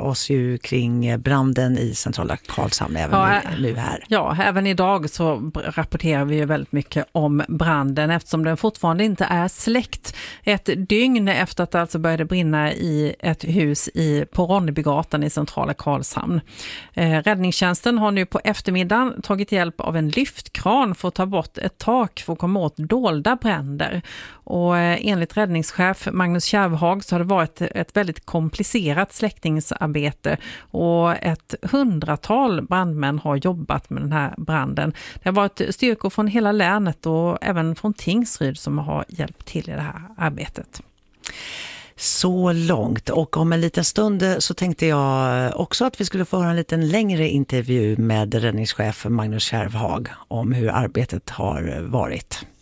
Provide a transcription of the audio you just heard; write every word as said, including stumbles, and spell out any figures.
oss ju kring branden i centrala Karlshamn även ja, nu här. Ja, även idag så rapporterar vi ju väldigt mycket om branden eftersom den fortfarande inte är släckt. Ett dygn efter att det alltså började brinna i ett hus i, på Ronnebygatan i centrala Karlshamn. Eh, räddningstjänsten har nu på eftermiddagen tagit hjälp av en lyftkran för att ta bort ett tak för att komma åt dolda bränder. Och eh, enligt räddningschef Magnus Kärvhag så har det varit ett väldigt komplicerat släckningsarbete och ett hundratal brandmän har jobbat med den här branden. Det har varit styrkor från hela länet och även från Tingsryd som har hjälpt till i det här arbetet. Så långt, och om en liten stund så tänkte jag också att vi skulle få höra en liten längre intervju med räddningschef Magnus Kärvhag om hur arbetet har varit.